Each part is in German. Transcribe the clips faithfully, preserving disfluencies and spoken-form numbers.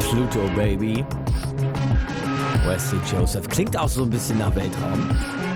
Pluto Baby. Wesley Joseph. Klingt auch so ein bisschen nach Weltraum.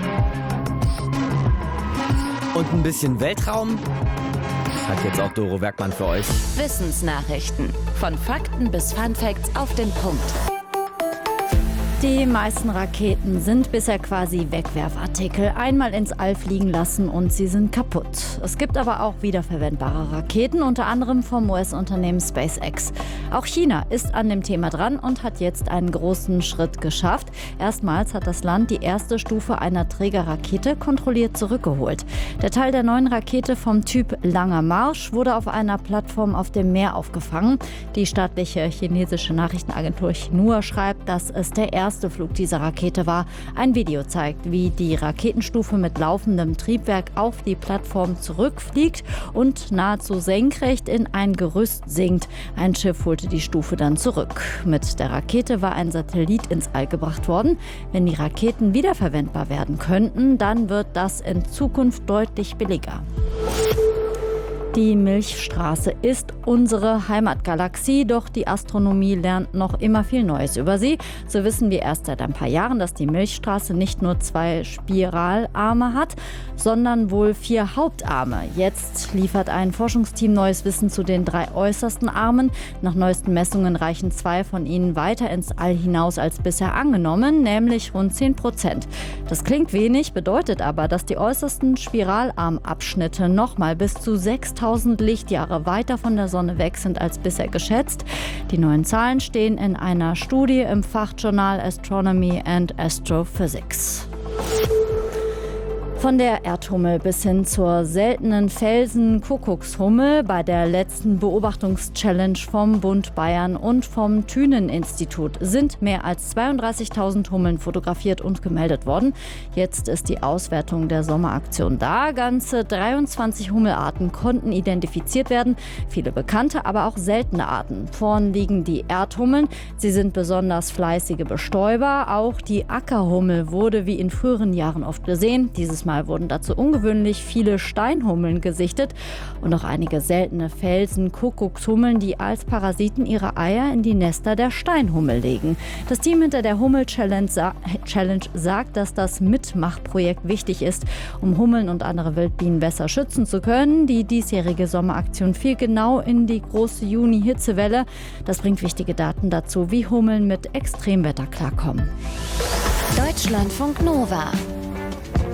Und ein bisschen Weltraum hat jetzt auch Doro Werkmann für euch. Wissensnachrichten. Von Fakten bis Funfacts auf den Punkt. Die meisten Raketen sind bisher quasi Wegwerfartikel. Einmal ins All fliegen lassen und sie sind kaputt. Es gibt aber auch wiederverwendbare Raketen, unter anderem vom U S-Unternehmen SpaceX. Auch China ist an dem Thema dran und hat jetzt einen großen Schritt geschafft. Erstmals hat das Land die erste Stufe einer Trägerrakete kontrolliert zurückgeholt. Der Teil der neuen Rakete vom Typ Langer Marsch wurde auf einer Plattform auf dem Meer aufgefangen. Die staatliche chinesische Nachrichtenagentur Xinhua schreibt, dass es der erste erste Flug dieser Rakete war. Ein Video zeigt, wie die Raketenstufe mit laufendem Triebwerk auf die Plattform zurückfliegt und nahezu senkrecht in ein Gerüst sinkt. Ein Schiff holte die Stufe dann zurück. Mit der Rakete war ein Satellit ins All gebracht worden. Wenn die Raketen wiederverwendbar werden könnten, dann wird das in Zukunft deutlich billiger. Die Milchstraße ist unsere Heimatgalaxie, doch die Astronomie lernt noch immer viel Neues über sie. So wissen wir erst seit ein paar Jahren, dass die Milchstraße nicht nur zwei Spiralarme hat, sondern wohl vier Hauptarme. Jetzt liefert ein Forschungsteam neues Wissen zu den drei äußersten Armen. Nach neuesten Messungen reichen zwei von ihnen weiter ins All hinaus als bisher angenommen, nämlich rund zehn Prozent. Das klingt wenig, bedeutet aber, dass die äußersten Spiralarmabschnitte nochmal bis zu sechstausend Lichtjahre weiter von der Sonne weg sind als bisher geschätzt. Die neuen Zahlen stehen in einer Studie im Fachjournal Astronomy and Astrophysics. Von der Erdhummel bis hin zur seltenen Felsen-Kuckuckshummel bei der letzten Beobachtungschallenge vom Bund Bayern und vom Thünen-Institut sind mehr als zweiunddreißigtausend Hummeln fotografiert und gemeldet worden. Jetzt ist die Auswertung der Sommeraktion da. Ganze dreiundzwanzig Hummelarten konnten identifiziert werden. Viele bekannte, aber auch seltene Arten. Vorn liegen die Erdhummeln. Sie sind besonders fleißige Bestäuber. Auch die Ackerhummel wurde wie in früheren Jahren oft gesehen. Dieses Mal wurden dazu ungewöhnlich viele Steinhummeln gesichtet und auch einige seltene Felsen-Kuckuckshummeln, die als Parasiten ihre Eier in die Nester der Steinhummel legen. Das Team hinter der Hummel-Challenge sa- Challenge sagt, dass das Mitmachprojekt wichtig ist, um Hummeln und andere Wildbienen besser schützen zu können. Die diesjährige Sommeraktion fiel genau in die große Juni-Hitzewelle. Das bringt wichtige Daten dazu, wie Hummeln mit Extremwetter klarkommen. Deutschlandfunk Nova